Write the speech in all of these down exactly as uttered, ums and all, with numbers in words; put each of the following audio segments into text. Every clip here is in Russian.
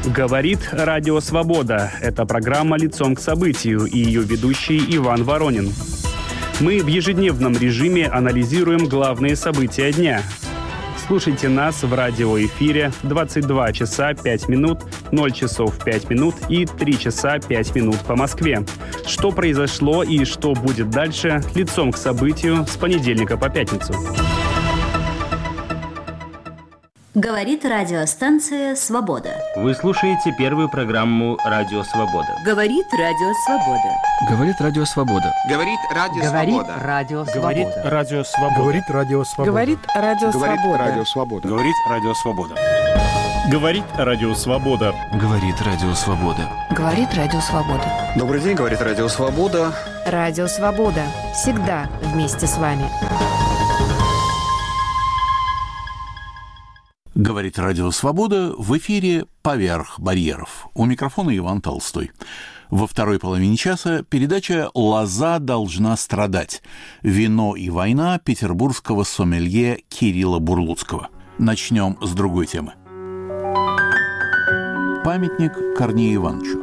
Говорит Радио Свобода. Это программа «Лицом к событию» и ее ведущий Иван Воронин. Мы в ежедневном режиме анализируем главные события дня. Слушайте нас в радиоэфире двадцать два часа пять минут, ноль часов пять минут и три часа пять минут по Москве. Что произошло и что будет дальше, лицом к событию с понедельника по пятницу. Говорит радиостанция «Свобода». Вы слушаете первую программу «Радио Свобода». Говорит Радио Свобода. Говорит Радио Свобода. Говорит Радио Свобода. Говорит Радио Свобода. Говорит Радио Свобода. Говорит Радио Свобода. Говорит Радио Свобода. Говорит Радио Свобода. Говорит Радио Свобода. Говорит Радио Свобода. Добрый день, говорит Радио Свобода. Радио Свобода. Всегда вместе с вами. Говорит Радио Свобода, в эфире «Поверх барьеров». У микрофона Иван Толстой. Во второй половине часа передача «Лоза должна страдать. Вино и война» петербургского сомелье Кирилла Бурлуцкого. Начнем с другой темы. Памятник Корнею Ивановичу.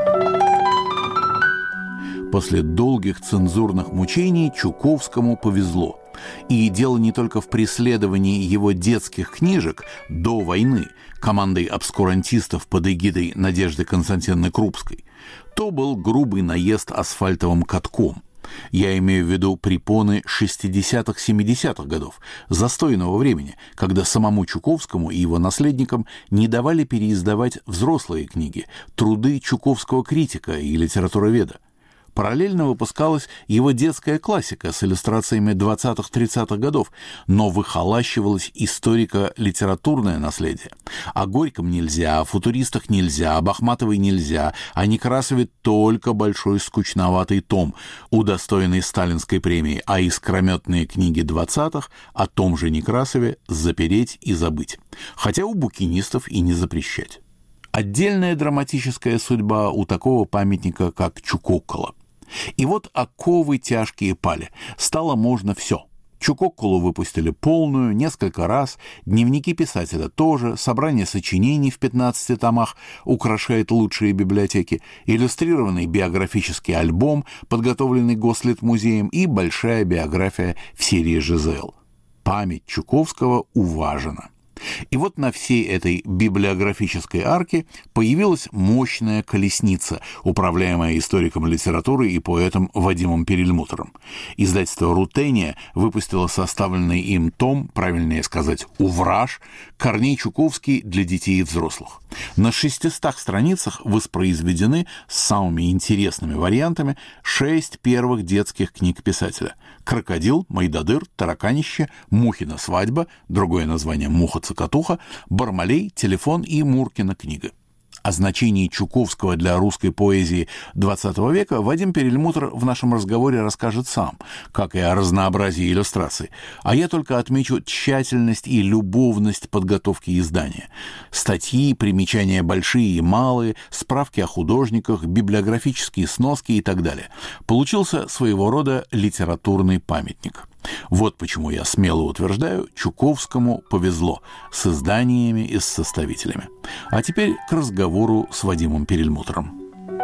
После долгих цензурных мучений Чуковскому повезло. И дело не только в преследовании его детских книжек до войны командой обскурантистов под эгидой Надежды Константиновны Крупской. То был грубый наезд асфальтовым катком. Я имею в виду препоны шестидесятых-семидесятых годов, застойного времени, когда самому Чуковскому и его наследникам не давали переиздавать взрослые книги, труды чуковского критика и литературоведа. Параллельно выпускалась его детская классика с иллюстрациями двадцатых-тридцатых годов, но выхолащивалось историко-литературное наследие. О Горьком нельзя, о футуристах нельзя, об Ахматовой нельзя, о Некрасове только большой скучноватый том, удостоенный сталинской премии, а искрометные книги двадцатых о том же Некрасове запереть и забыть. Хотя у букинистов и не запрещать. Отдельная драматическая судьба у такого памятника, как Чукоккола. И вот оковы тяжкие пали. Стало можно все. Чукокколу выпустили полную, несколько раз, дневники писателя тоже, собрание сочинений в пятнадцати томах украшает лучшие библиотеки, иллюстрированный биографический альбом, подготовленный Гослитмузеем, и большая биография в серии ЖЗЛ. Память Чуковского уважена. И вот на всей этой библиографической арке появилась мощная колесница, управляемая историком литературы и поэтом Вадимом Перельмутером. Издательство «Рутения» выпустило составленный им том, правильнее сказать, «Увраж», Корней Чуковский для детей и взрослых. На шестистах страницах воспроизведены с самыми интересными вариантами шесть первых детских книг писателя. «Крокодил», «Майдадыр», «Тараканище», «Мухина свадьба», другое название «Муха-цокотуха», «Бармалей», «Телефон» и «Муркина книга». О значении Чуковского для русской поэзии двадцатого века Вадим Перельмутер в нашем разговоре расскажет сам, как и о разнообразии иллюстраций. А я только отмечу тщательность и любовность подготовки издания. Статьи, примечания большие и малые, справки о художниках, библиографические сноски и так далее. Получился своего рода литературный памятник. Вот почему я смело утверждаю, Чуковскому повезло с изданиями и с составителями. А теперь к разговору с Вадимом Перельмутером.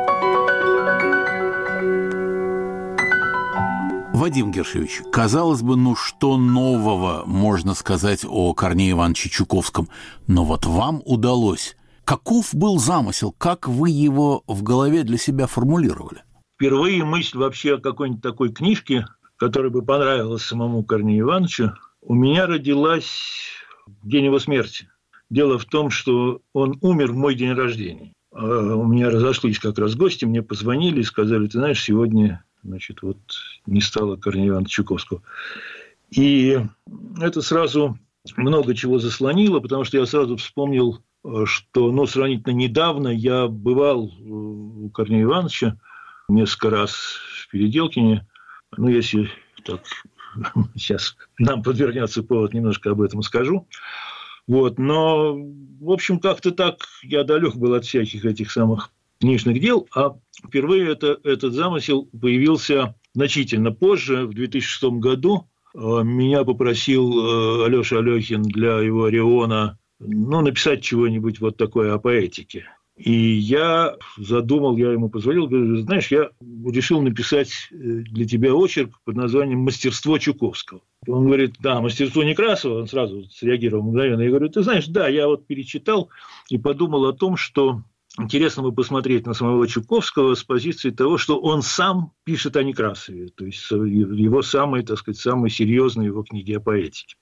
Вадим Гершевич, казалось бы, ну что нового можно сказать о Корнее Ивановиче Чуковском? Но вот вам удалось. Каков был замысел? Как вы его в голове для себя формулировали? Впервые мысль вообще о какой-нибудь такой книжке, которая бы понравилась самому Корнею Ивановичу, у меня родилась в день его смерти. Дело в том, что он умер в мой день рождения. У меня разошлись как раз гости, мне позвонили и сказали: ты знаешь, сегодня, значит, вот не стало Корнея Ивановича Чуковского. И это сразу много чего заслонило, потому что я сразу вспомнил, что, ну, сравнительно недавно я бывал у Корнея Ивановича несколько раз в Переделкине. Ну, если так сейчас нам подвернется повод, немножко об этом скажу. Вот, но, в общем, как-то так я далек был от всяких этих самых книжных дел, а впервые это, этот замысел появился значительно позже, в две тысячи шестом году. Меня попросил Алёша Алёхин для его «Ориона», ну, написать чего-нибудь вот такое о поэтике. И я задумал, я ему позвонил, говорю, знаешь, я решил написать для тебя очерк под названием «Мастерство Чуковского». Он говорит, да, мастерство Некрасова, он сразу среагировал мгновенно. Я говорю, ты знаешь, да, я вот перечитал и подумал о том, что интересно бы посмотреть на самого Чуковского с позиции того, что он сам пишет о Некрасове, то есть его самые, так сказать, самые серьезные его книги о поэтике.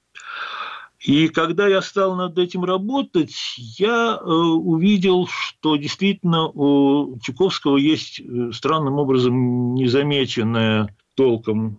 И когда я стал над этим работать, я э, увидел, что действительно у Чуковского есть странным образом незамеченная толком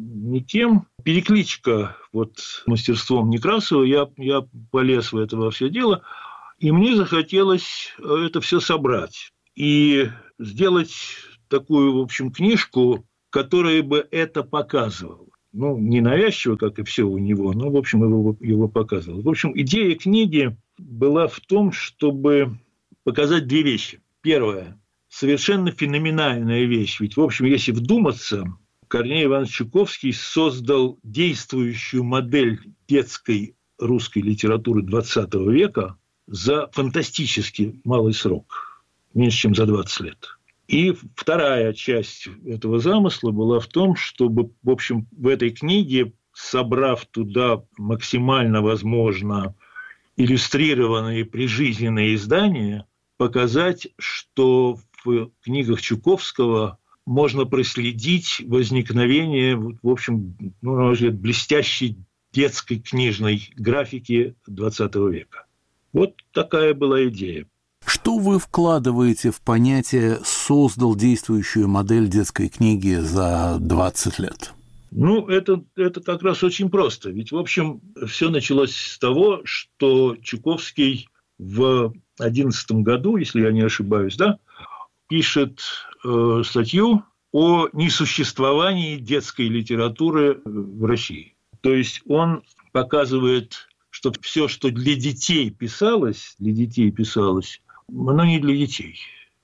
никем перекличка вот мастерством Некрасова. Я, я полез в это во все дело, и мне захотелось это все собрать и сделать такую, в общем, книжку, которая бы это показывала. Ну, не навязчиво, как и все у него, но, в общем, его, его показывал. В общем, идея книги была в том, чтобы показать две вещи. Первое – совершенно феноменальная вещь. Ведь, в общем, если вдуматься, Корней Иванович Чуковский создал действующую модель детской русской литературы двадцатого века за фантастически малый срок, меньше, чем за двадцать лет. И вторая часть этого замысла была в том, чтобы, в общем, в этой книге, собрав туда максимально, возможно, иллюстрированные прижизненные издания, показать, что в книгах Чуковского можно проследить возникновение, в общем, ну, на мой взгляд, блестящей детской книжной графики двадцатого века. Вот такая была идея. Что вы вкладываете в понятие «создал действующую модель детской книги за двадцать лет»? Ну, это, это как раз очень просто. Ведь, в общем, все началось с того, что Чуковский в одиннадцатом году, если я не ошибаюсь, да, пишет э, статью о несуществовании детской литературы в России. То есть он показывает, что все, что для детей писалось, для детей писалось, оно не для детей.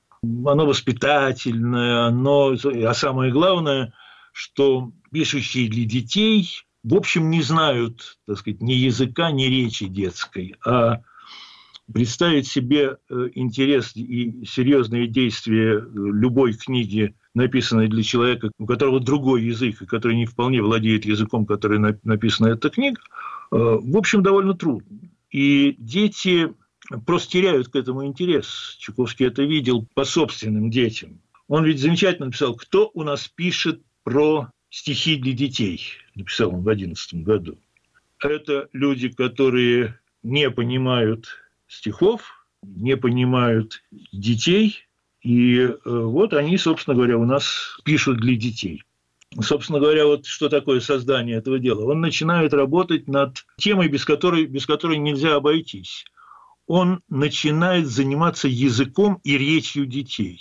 Оно воспитательное, оно... а самое главное, что пишущие для детей, в общем, не знают, так сказать, ни языка, ни речи детской, а представить себе интерес и серьезные действия любой книги, написанной для человека, у которого другой язык, и который не вполне владеет языком, который написана эта книга, в общем, довольно трудно. И дети просто теряют к этому интерес. Чуковский это видел по собственным детям. Он ведь замечательно написал, кто у нас пишет про стихи для детей, написал он в одиннадцатом году. Это люди, которые не понимают стихов, не понимают детей, и вот они, собственно говоря, у нас пишут для детей. Собственно говоря, вот что такое создание этого дела? Он начинает работать над темой, без которой, без которой нельзя обойтись. Он начинает заниматься языком и речью детей.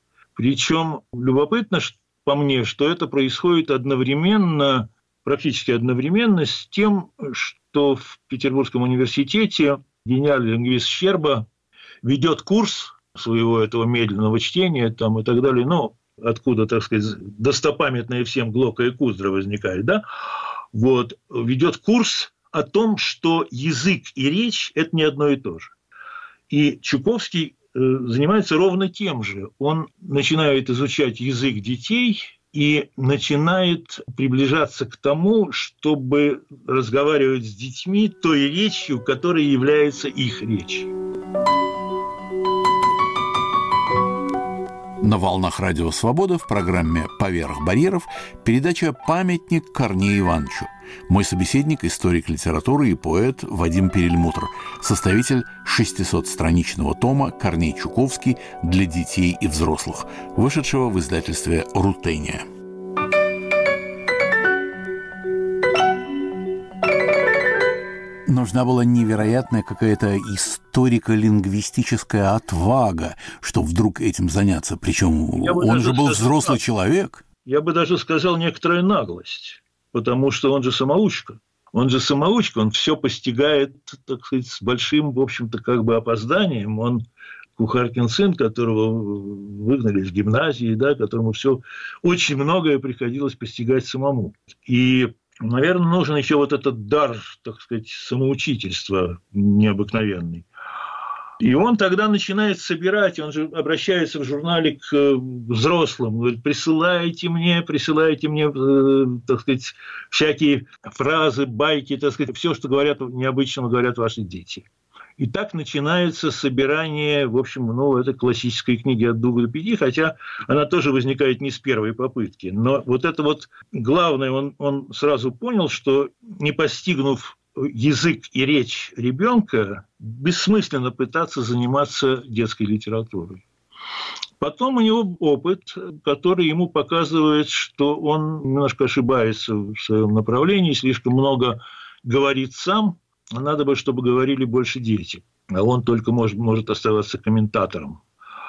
Причем любопытно, по мне, что это происходит одновременно, практически одновременно с тем, что в Петербургском университете гениальный лингвист Щерба ведет курс своего этого медленного чтения там, и так далее, ну, откуда, так сказать, достопамятные всем Глока и Куздра возникает, да, вот, ведет курс о том, что язык и речь – это не одно и то же. И Чуковский э, занимается ровно тем же. Он начинает изучать язык детей и начинает приближаться к тому, чтобы разговаривать с детьми той речью, которая является их речью. На волнах Радио Свобода в программе «Поверх барьеров» передача «Памятник Корнею Ивановичу». Мой собеседник – историк литературы и поэт Вадим Перельмутр, составитель шестисотстраничного тома «Корней Чуковский для детей и взрослых», вышедшего в издательстве «Рутения». Нужна была невероятная какая-то историко-лингвистическая отвага, чтобы вдруг этим заняться. Причем он же был взрослый человек. Я бы даже сказал, некоторая наглость, потому что он же самоучка. Он же самоучка, он все постигает, так сказать, с большим, в общем-то, как бы опозданием. Он кухаркин сын, которого выгнали из гимназии, да, которому все очень многое приходилось постигать самому. И наверное, нужен еще вот этот дар, так сказать, самоучительства необыкновенный. И он тогда начинает собирать, он же обращается в журнале к взрослым, говорит, присылайте мне, присылайте мне, э, так сказать, всякие фразы, байки, так сказать, все, что говорят, необычного говорят ваши дети. И так начинается собирание, в общем, ну, этой классической книги «От двух до пяти», хотя она тоже возникает не с первой попытки. Но вот это вот главное, он, он сразу понял, что не постигнув язык и речь ребенка, бессмысленно пытаться заниматься детской литературой. Потом у него опыт, который ему показывает, что он немножко ошибается в своем направлении, слишком много говорит сам, а надо бы, чтобы говорили больше дети, а он только может, может оставаться комментатором.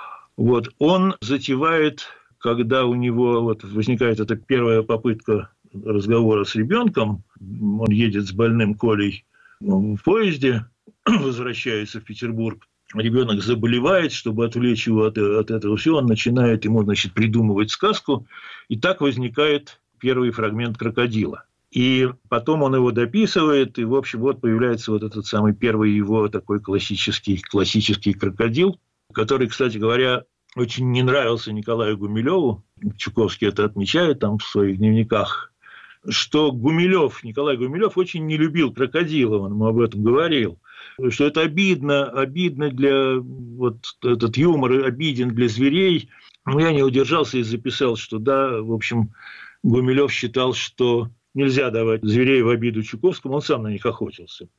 Вот. Он затевает, когда у него вот возникает эта первая попытка разговора с ребенком, он едет с больным Колей в поезде, возвращается в Петербург, ребенок заболевает, чтобы отвлечь его от, от этого всего, он начинает ему, значит, придумывать сказку, и так возникает первый фрагмент «Крокодила». И потом он его дописывает, и, в общем, вот появляется вот этот самый первый его такой классический, классический крокодил, который, кстати говоря, очень не нравился Николаю Гумилеву. Чуковский это отмечает там в своих дневниках, что Гумилев, Николай Гумилев очень не любил крокодила, он ему об этом говорил, что это обидно, обидно для, вот этот юмор обиден для зверей. Но я не удержался и записал, что да, в общем, Гумилев считал, что нельзя давать зверей в обиду Чуковскому, он сам на них охотился.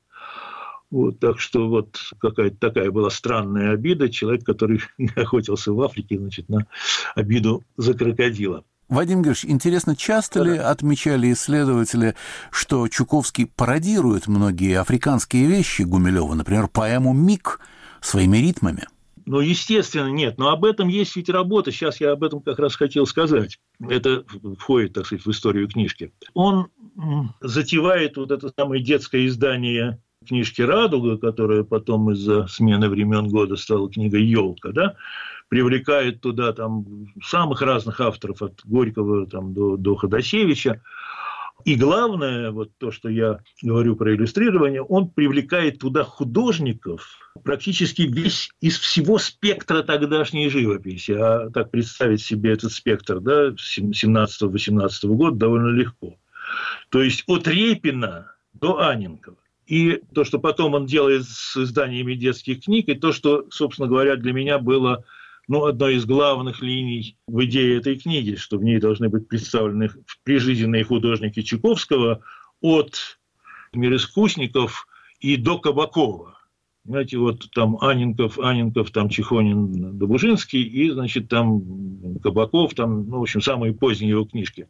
Вот, так что вот какая-то такая была странная обида, человек, который охотился в Африке, значит, на обиду за крокодила. Вадим Георгиевич, интересно, часто да. ли отмечали исследователи, что Чуковский пародирует многие африканские вещи Гумилева, например, поэму «Миг» своими ритмами? Ну, естественно, нет. Но об этом есть ведь работа. Сейчас я об этом как раз хотел сказать. Это входит, так сказать, в историю книжки. Он затевает вот это самое детское издание книжки «Радуга», которая потом из-за смены времен года стала книгой «Елка», да? Привлекает туда там самых разных авторов, от Горького там, до, до Ходосевича. И главное, вот то, что я говорю про иллюстрирование, он привлекает туда художников практически весь из всего спектра тогдашней живописи. А так представить себе этот спектр, да, семнадцатого-восемнадцатого года довольно легко. То есть от Репина до Анненкова. И то, что потом он делает с изданиями детских книг, и то, что, собственно говоря, для меня было ну, одной из главных линий в идее этой книги, что в ней должны быть представлены прижизненные художники Чуковского от мироискусников и до Кабакова. Знаете, вот там Анненков, Анненков, там Чехонин, Добужинский, и, значит, там Кабаков, там, ну, в общем, самые поздние его книжки.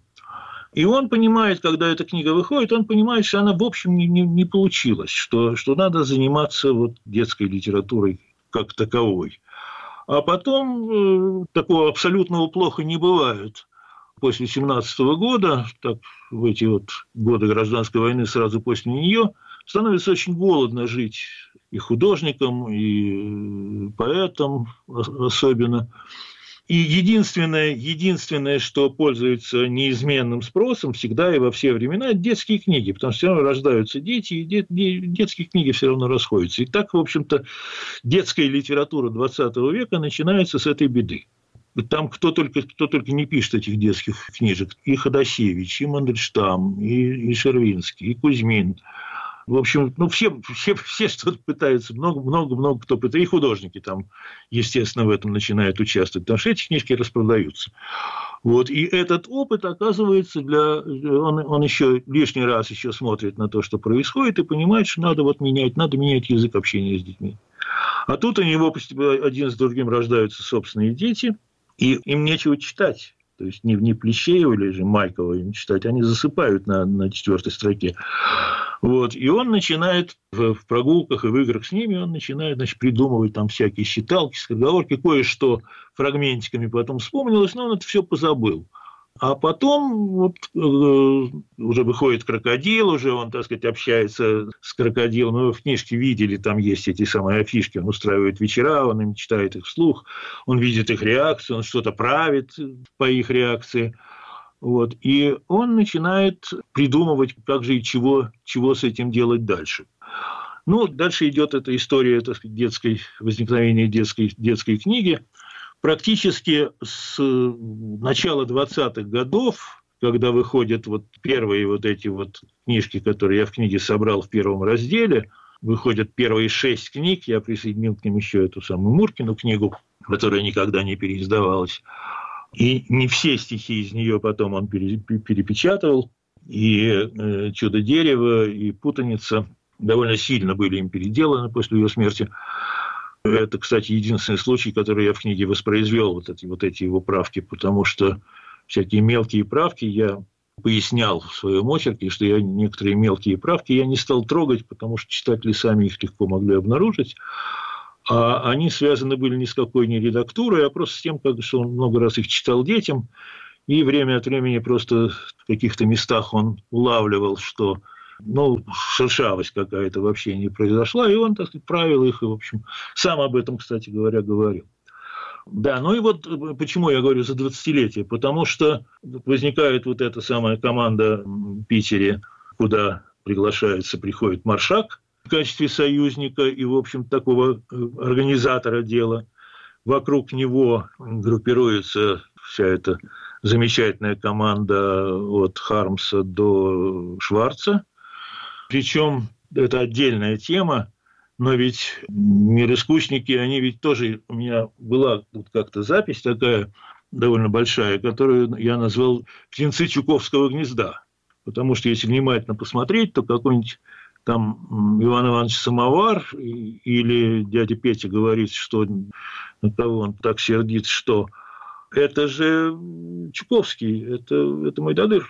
И он понимает, когда эта книга выходит, он понимает, что она, в общем, не, не, не получилась, что, что надо заниматься вот детской литературой как таковой. А потом э, такого абсолютного плохо не бывает. После семнадцатого года, так, в эти вот годы гражданской войны, сразу после нее, становится очень голодно жить и художникам, и поэтам особенно. И единственное, единственное, что пользуется неизменным спросом всегда и во все времена, это детские книги, потому что все равно рождаются дети, и дет, детские книги все равно расходятся. И так, в общем-то, детская литература двадцатого века начинается с этой беды. Там кто только, кто только не пишет этих детских книжек. И Ходосевич, и Мандельштам, и, и Шервинский, и Кузьмин. В общем, ну, все, все, все что-то пытаются, много-много-много кто пытается. И художники там, естественно, в этом начинают участвовать, потому что эти книжки распродаются. Вот. И этот опыт, оказывается, для... он, он еще лишний раз еще смотрит на то, что происходит, и понимает, что надо вот менять, надо менять язык общения с детьми. А тут у него один с другим рождаются собственные дети, и им нечего читать. То есть не, не Плещеева или же Майкова им читать, они засыпают на, на четвертой строке. Вот. И он начинает в, в прогулках и в играх с ними, он начинает, значит, придумывать там всякие считалки, скороговорки, кое-что фрагментиками потом вспомнилось, но он это все позабыл. А потом вот, э, уже выходит крокодил, уже он, так сказать, общается с крокодилом. Мы в книжке видели, там есть эти самые афишки, он устраивает вечера, он им читает их вслух, он видит их реакцию, он что-то правит по их реакции. Вот. И он начинает придумывать, как же и чего, чего с этим делать дальше. Ну, дальше идет эта история, так сказать, детской, возникновения детской, детской книги. Практически с начала двадцатых годов, когда выходят вот первые вот эти вот книжки, которые я в книге собрал в первом разделе, выходят первые шесть книг, я присоединил к ним еще эту самую Муркину книгу, которая никогда не переиздавалась. И не все стихи из нее потом он перепечатывал. И «Чудо дерева», и «Путаница» довольно сильно были им переделаны после ее смерти. Это, кстати, единственный случай, который я в книге воспроизвел, вот эти, вот эти его правки, потому что всякие мелкие правки я пояснял в своем очерке, что я некоторые мелкие правки я не стал трогать, потому что читатели сами их легко могли обнаружить. А они связаны были ни с какой не редактурой, а просто с тем, что он много раз их читал детям, и время от времени просто в каких-то местах он улавливал, что ну, шершавость какая-то вообще не произошла, и он, так сказать, правил их, и, в общем, сам об этом, кстати говоря, говорил. Да, ну и вот почему я говорю за двадцатилетие, потому что возникает вот эта самая команда в Питере, куда приглашается, приходит Маршак в качестве союзника и, в общем, такого организатора дела. Вокруг него группируется вся эта замечательная команда от Хармса до Шварца. Причем это отдельная тема, но ведь мироискусники, они ведь тоже... У меня была вот как-то запись такая довольно большая, которую я назвал «Птенцы Чуковского гнезда». Потому что если внимательно посмотреть, то какой-нибудь там Иван Иванович Самовар или дядя Петя говорит, что на кого он так сердит, что это же Чуковский, это, это Мойдодыр.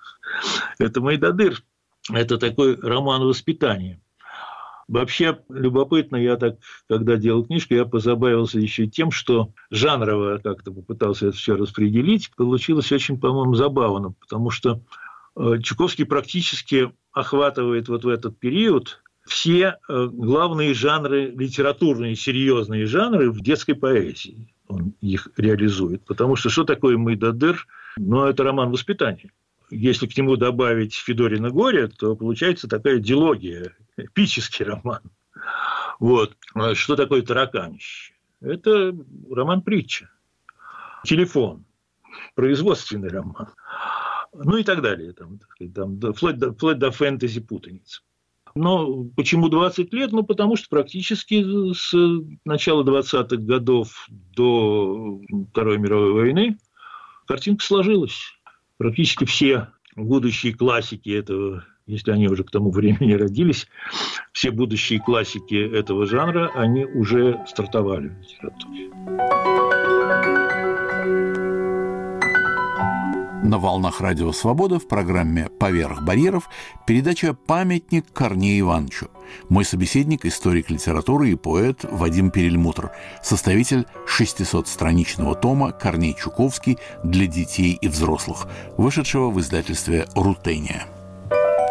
Это Мойдодыр. Это такой роман воспитания. Вообще, любопытно, я так, когда делал книжку, я позабавился еще тем, что жанрово как-то попытался это все распределить. Получилось очень, по-моему, забавно, потому что Чуковский практически охватывает вот в этот период все главные жанры, литературные, серьезные жанры в детской поэзии. Он их реализует. Потому что что такое Мойдодыр? Ну, это роман воспитания. Если к нему добавить Федорино горе, то получается такая дилогия, эпический роман. Вот. Что такое тараканище? Это роман-притча. Телефон. Производственный роман. Ну и так далее. Там, там, вплоть, до, вплоть до фэнтези путаницы. Но почему двадцать лет? Ну, потому что практически с начала двадцатых годов до Второй мировой войны картинка сложилась. Практически все будущие классики этого, если они уже к тому времени родились, все будущие классики этого жанра, они уже стартовали в литературе. На волнах Радио Свобода в программе «Поверх барьеров» передача «Памятник Корнею Ивановичу». Мой собеседник – историк литературы и поэт Вадим Перельмутр, составитель шестисотстраничного тома «Корней Чуковский для детей и взрослых», вышедшего в издательстве «Рутения».